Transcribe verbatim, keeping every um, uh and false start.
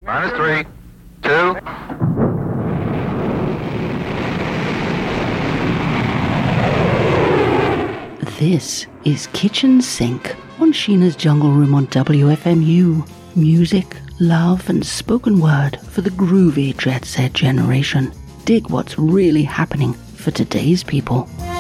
Minus three, two. This is Kitchen Sink on Sheena's Jungle Room on W F M U. Music, love and spoken word for the groovy jet set generation. Dig what's really happening for today's people.